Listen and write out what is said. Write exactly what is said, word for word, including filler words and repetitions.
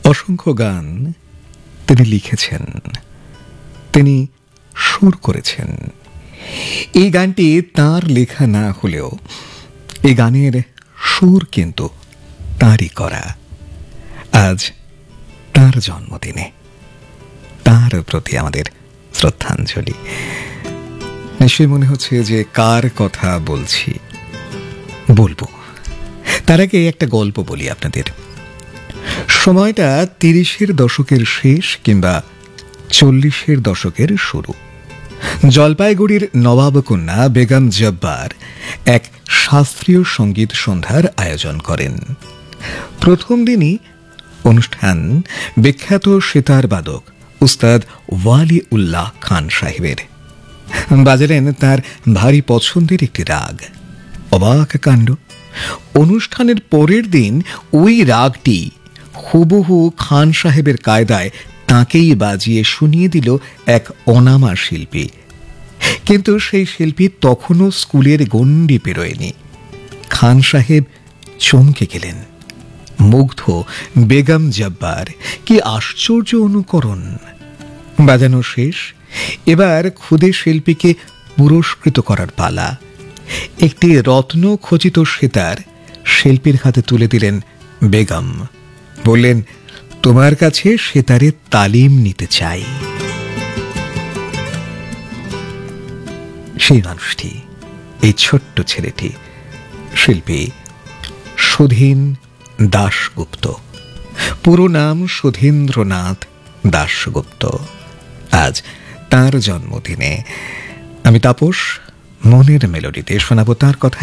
অসংখ্য গান তিনি লিখেছেন, তিনি সুর করেছেন। এই গানটি তাঁর লেখা না হলেও এই গানের সুর কিন্তু তাঁরই করা। আজ তাঁর জন্মদিনে তাঁর প্রতি আমাদের শ্রদ্ধাঞ্জলি। নিশ্চয়ই মনে হচ্ছে যে কার কথা বলছি, বলবো। তার আগে একটা গল্প বলি আপনাদের। সময়টা তিরিশের দশকের শেষ কিংবা চল্লিশের দশকের শুরু। জলপাইগুড়ির নবাবকন্যা বেগম জব্বার এক শাস্ত্রীয় সঙ্গীত সন্ধ্যার আয়োজন করেন। প্রথম দিনই অনুষ্ঠান বিখ্যাত সেতার বাদক উস্তাদ ওয়ালি উল্লাহ খান সাহেবের। বাজালেন তার ভারী পছন্দের একটি রাগ। অবাক কাণ্ড, অনুষ্ঠানের পরের দিন ওই রাগটি হুবহু খান সাহেবের কায়দায় তাঁকেই বাজিয়ে শুনিয়ে দিল এক অনামা শিল্পী। কিন্তু সেই শিল্পী তখনও স্কুলের গণ্ডি পেরোয়নি। খান সাহেব চমকে গেলেন, মুগ্ধ বেগম জব্বার। কি আশ্চর্য অনুকরণ! বাজানো শেষ, এবার খুদে শিল্পীকে পুরস্কৃত করার পালা। একটি রত্ন খচিত সেতার শিল্পীর হাতে তুলে দিলেন বেগম। বললেন, তোমার কাছে সেতারে তালিম নিতে চাই। সেই মানুষটি, এই ছোট্ট ছেলেটি, শিল্পী সুধীন দাশগুপ্ত। পুরো নাম সুধীন্দ্রনাথ দাশগুপ্ত। আজ তার জন্মদিনে আমি তাপস মনের মেলোডিতে শোনাবো তার কথা।